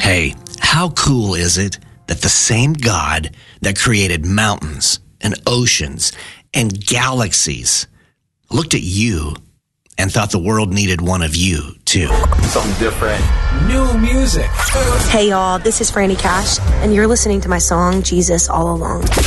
Hey, how cool is it that the same God that created mountains and oceans and galaxies looked at you and thought the world needed one of you, too? Something different. New music. Hey, y'all, this is Franny Cash, and you're listening to my song, Jesus All Along.